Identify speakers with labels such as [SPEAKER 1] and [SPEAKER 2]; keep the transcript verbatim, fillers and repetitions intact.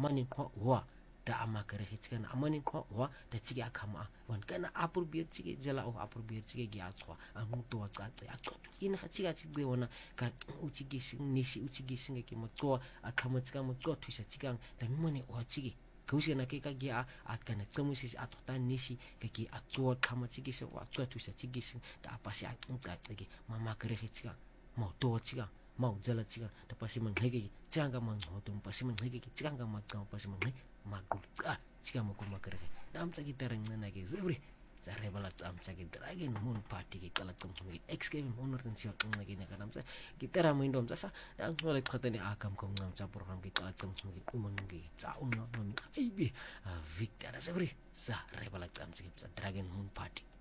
[SPEAKER 1] amani kwa wa da amakare hitkan amani kwa wa da chige akama wan kana apur bier chige jala o apur bier chige gi atwa ang to ka tsa atwa ina ka chiga chige wona ka uchige sing nishi uchige sing ke mo to akama chika mo to thuisa chigang da mone o chige kausi na ke ka gi a akana tsamusi atwa nishi ke ki atwa kama chige se wa atwa thuisa chige sing da apasi a ka tsige mama kare hitkan mo to chiga mau jala chiga da pasi man hege changa man hotum pasi man hege changa ma ka pasi man magul ah chiga mo ko makare dam chagi tereng na ge zebri zare bala am chagi dragon moon party ke kala tum mi excave honor den sia tum na ge na kadam sa gitara mo indom sa dang wala khatani akam ko ngam cha program ke kala tum mi umon ge cha unno no mi ai bi victor zebri sa re bala am chagi dragon moon party